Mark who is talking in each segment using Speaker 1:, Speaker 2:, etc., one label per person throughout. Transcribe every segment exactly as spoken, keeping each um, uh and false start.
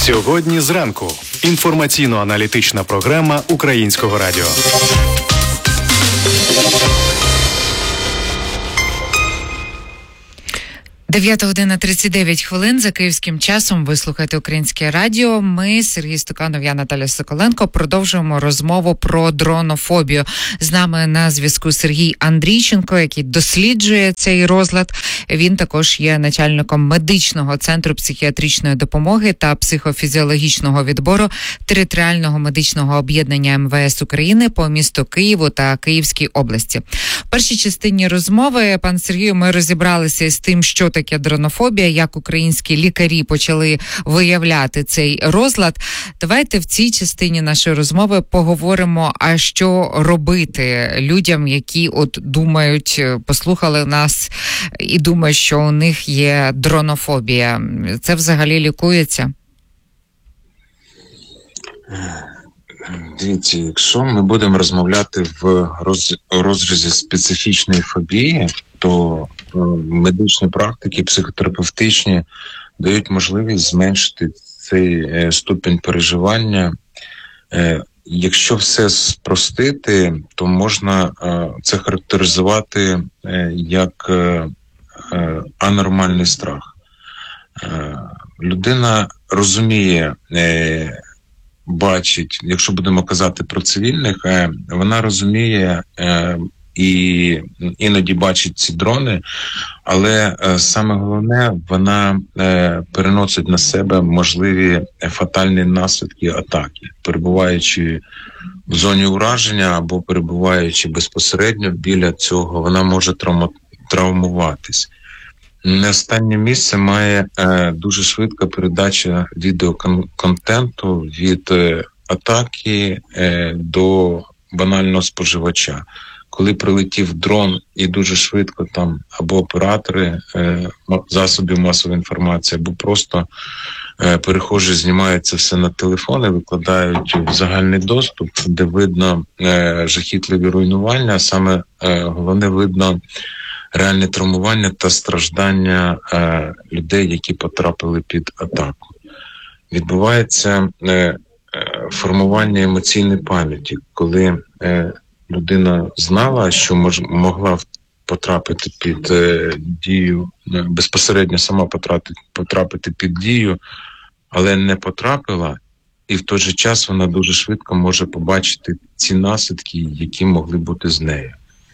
Speaker 1: Сьогодні зранку. Інформаційно-аналітична програма Українського радіо.
Speaker 2: дев'ята година тридцять дев'ять хвилин за київським часом. Ви слухаєте Українське радіо. Ми, Сергій Стуканов, я Наталя Соколенко, продовжуємо розмову про дронофобію. З нами на зв'язку Сергій Андрійченко, який досліджує цей розлад. Він також є начальником медичного центру психіатричної допомоги та психофізіологічного відбору територіального медичного об'єднання ем ве ес України по місту Києву та Київській області. В першій частині розмови, пан Сергію, ми розібралися з тим, що таке таке дронофобія, як українські лікарі почали виявляти цей розлад. Давайте в цій частині нашої розмови поговоримо, а що робити людям, які от думають, послухали нас і думають, що у них є дронофобія. Це взагалі лікується?
Speaker 3: Дивіться, якщо ми будемо розмовляти в роз, розрізі специфічної фобії, то медичні практики, психотерапевтичні дають можливість зменшити цей ступінь переживання. Якщо все спростити, то можна це характеризувати як анормальний страх. Людина розуміє, бачить, якщо будемо казати про цивільних, вона розуміє і іноді бачить ці дрони, але саме головне, вона переносить на себе можливі фатальні наслідки атаки, перебуваючи в зоні ураження або перебуваючи безпосередньо біля цього, вона може травма, травмуватись. Не останнє місце має е, дуже швидка передача відеоконтенту від е, атаки е, до банального споживача. Коли прилетів дрон і дуже швидко там або оператори е, засобів масової інформації, або просто е, перехожі знімають це все на телефони, викладають в загальний доступ, де видно е, жахітливі руйнування, а саме е, головне видно реальне травмування та страждання е, людей, які потрапили під атаку. Відбувається е, е, формування емоційної пам'яті, коли е, людина знала, що мож, могла потрапити під е, дію, е, безпосередньо сама потрапити, потрапити під дію, але не потрапила, і в той же час вона дуже швидко може побачити ці наслідки, які могли бути з нею.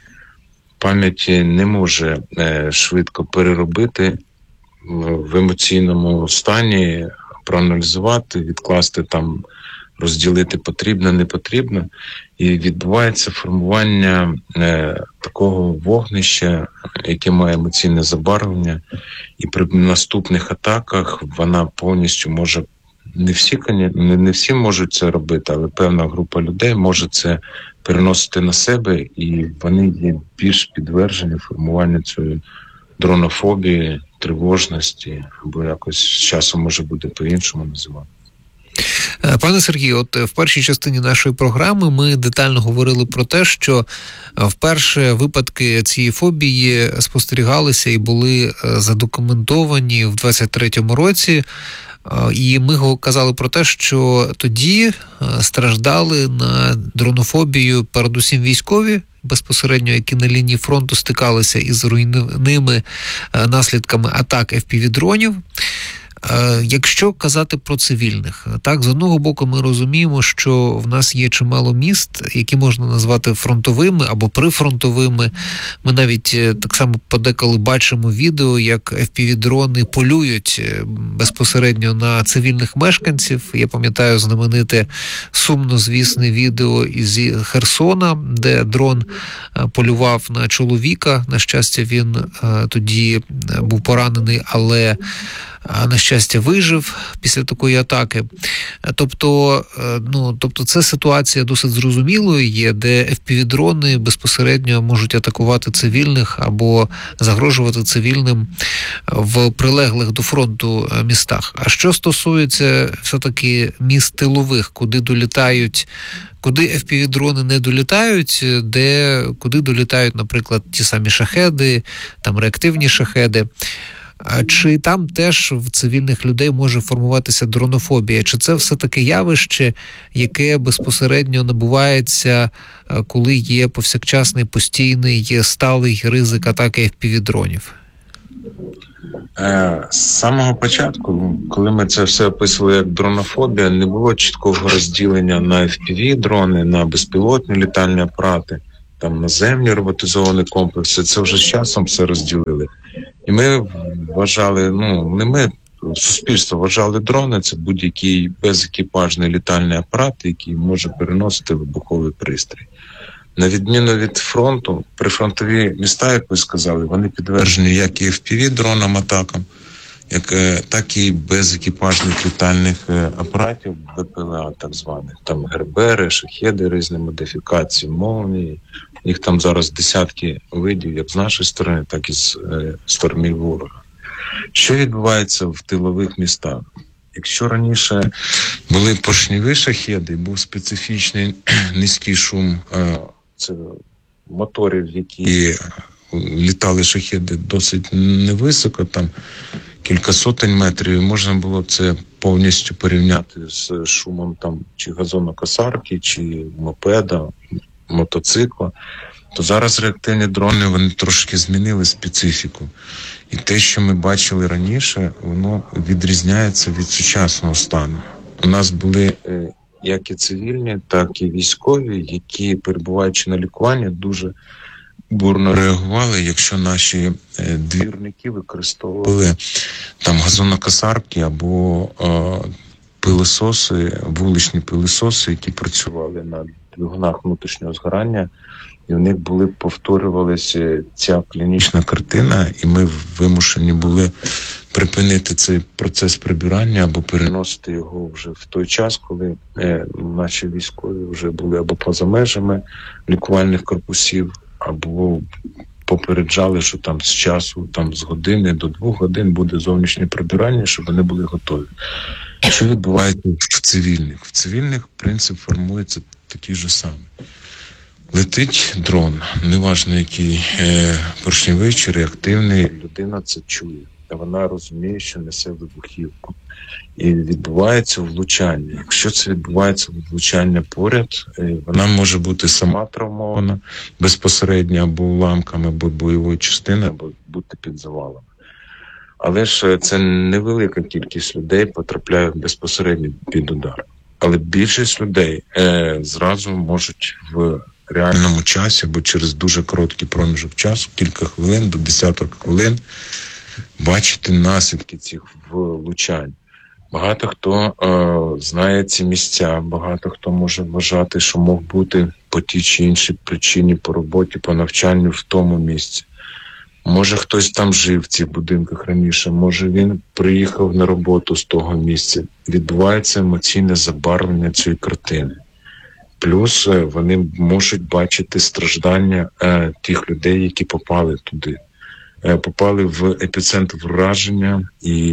Speaker 3: Пам'ять не може е, швидко переробити в, в емоційному стані, проаналізувати, відкласти там, розділити потрібно, не потрібно. І відбувається формування е, такого вогнища, яке має емоційне забарвлення. І при наступних атаках вона повністю може, не всі, не, не всі можуть це робити, але певна група людей може це переносити на себе, і вони є більш підтверджені формуванню цієї дронофобії, тривожності, або якось з часом може бути по-іншому називати.
Speaker 4: Пане Сергію, от в першій частині нашої програми ми детально говорили про те, що вперше випадки цієї фобії спостерігалися і були задокументовані в двадцять третьому році. І ми казали про те, що тоді страждали на дронофобію передусім військові, безпосередньо, які на лінії фронту стикалися із руйнівними наслідками атак еф пі ві-дронів. Якщо казати про цивільних, так, з одного боку ми розуміємо, що в нас є чимало міст, які можна назвати фронтовими або прифронтовими. Ми навіть так само подеколи бачимо відео, як еф пі ві-дрони полюють безпосередньо на цивільних мешканців. Я пам'ятаю знамените сумнозвісне відео із Херсона, де дрон полював на чоловіка. На щастя, він тоді був поранений, але на щастя, вижив після такої атаки. Тобто, ну, тобто це ситуація досить зрозумілою є, де еф пі ві-дрони безпосередньо можуть атакувати цивільних або загрожувати цивільним в прилеглих до фронту містах. А що стосується все-таки міст тилових, куди долітають Куди еф пі ві-дрони не долітають, де, куди долітають, наприклад, ті самі шахеди, там реактивні шахеди. Чи там теж в цивільних людей може формуватися дронофобія? Чи це все-таки явище, яке безпосередньо набувається, коли є повсякчасний, постійний, є сталий ризик атаки еф пі ві-дронів?
Speaker 3: З самого початку, коли ми це все описували як дронофобія, не було чіткого розділення на еф пі ві-дрони, на безпілотні літальні апарати, там наземні роботизовані комплекси. Це вже з часом все розділили. І ми вважали, ну не ми, суспільство вважали дрони, це будь-який безекіпажний літальний апарат, який може переносити вибуховий пристрій. На відміну від фронту, прифронтові міста, як ви сказали, вони підтверджені як і еф пі ві-дронам атакам, як, так і безекіпажних літальних апаратів, бе пе ел а так званих. Там гербери, шахеди, різні модифікації, молнії. Їх там зараз десятки видів, як з нашої сторони, так і з е, сторони ворога. Що відбувається в тилових містах? Якщо раніше були поршневі шахеди, був специфічний низький шум е, це моторів, які літали шахеди досить невисоко, там кілька сотень метрів, можна було це повністю порівняти з шумом там чи газонокосарки, чи мопеда, мотоцикла, то зараз реактивні дрони, вони трошки змінили специфіку. І те, що ми бачили раніше, воно відрізняється від сучасного стану. У нас були як і цивільні, так і військові, які, перебуваючи на лікуванні, дуже бурно реагували, якщо наші двірники використовували там газонокосарки або е, пилососи, вуличні пилососи, які працювали на двигунах внутрішнього згорання, і в них були повторювалася ця клінічна картина, і ми вимушені були припинити цей процес прибирання або переносити його вже в той час, коли е, наші військові вже були або поза межами лікувальних корпусів, або попереджали, що там з часу, там з години до двох годин буде зовнішнє прибирання, щоб вони були готові. Що відбувається в цивільних? В цивільних принцип формується такий же самий. Летить дрон, неважно який, е, поршневий чи реактивний, людина це чує. Та вона розуміє, що несе вибухівку. І відбувається влучання. Якщо це відбувається влучання поряд, вона може бути сама травмована безпосередньо або уламками, або бойової частини, або бути під завалами. Але ж це невелика кількість людей потрапляє безпосередньо під удар. Але більшість людей е, зразу можуть в реальному часі, або через дуже короткий проміжок часу, кілька хвилин до десяток хвилин, бачити наслідки цих влучань. Багато хто е, знає ці місця, багато хто може вважати, що мог бути по тій чи іншій причині, по роботі, по навчанню в тому місці. Може хтось там жив в цих будинках раніше, може він приїхав на роботу з того місця. Відбувається емоційне забарвлення цієї картини. Плюс е, вони можуть бачити страждання е, тих людей, які попали туди. Е, попали в епіцентр враження, і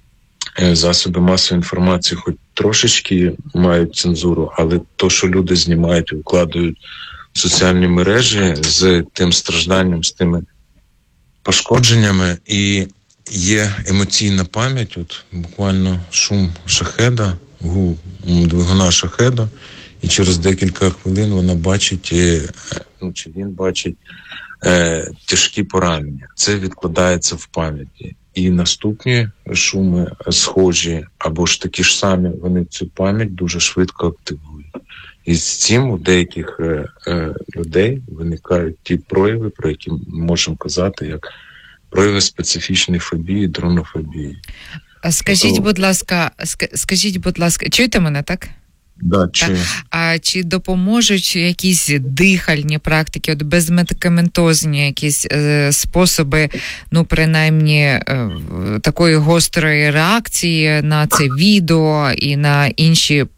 Speaker 3: засоби масової інформації хоч трошечки мають цензуру, але то, що люди знімають, викладають в соціальні мережі з тим стражданням, з тими пошкодженнями, і є емоційна пам'ять, от буквально шум шахеда, гул двигуна шахеда, і через декілька хвилин вона бачить, ну чи він бачить е, тяжкі поранення. Це відкладається в пам'яті. І наступні шуми схожі, або ж такі ж самі, вони цю пам'ять дуже швидко активують. І з цим у деяких е, е, людей виникають ті прояви, про які ми можемо казати, як прояви специфічної фобії, дронофобії.
Speaker 2: Скажіть,
Speaker 3: То...
Speaker 2: будь ласка, скажіть, будь ласка, чуєте мене, так?
Speaker 3: Да, чи...
Speaker 2: А чи допоможуть якісь дихальні практики, от безмедикаментозні якісь е, способи, ну, принаймні, е, такої гострої реакції на це відео і на інші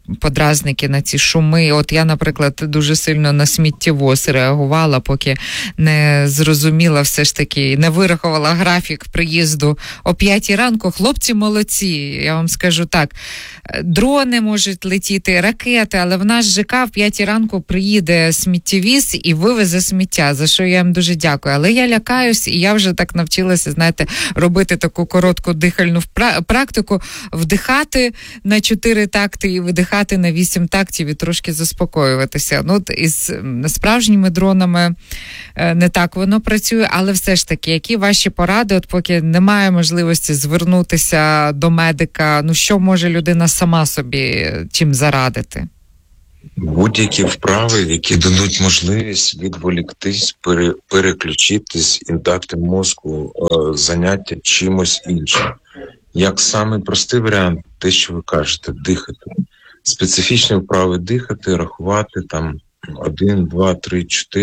Speaker 2: подразники, на ці шуми. От я, наприклад, дуже сильно на сміттєвоз реагувала, поки не зрозуміла все ж таки, не вирахувала графік приїзду о п'ятій ранку. Хлопці молодці, я вам скажу так. Дрони можуть летіти, ракети, але в наш ЖК в п'ятій ранку приїде сміттєвіз і вивезе сміття, за що я їм дуже дякую. Але я лякаюсь, і я вже так навчилася, знаєте, робити таку коротку дихальну практику, вдихати на чотири такти і видихати на вісім тактів і трошки заспокоюватися. Ну, от із справжніми дронами не так воно працює, але все ж таки, які ваші поради, от поки немає можливості звернутися до медика, ну що може людина сама собі чим зарадити?
Speaker 3: Будь-які вправи, які дадуть можливість відволіктись, пере, переключитись і дати мозку е, заняття чимось іншим. Як самий простий варіант, те, що ви кажете, дихати. Специфічні вправи дихати, рахувати там один, два, три, чотири.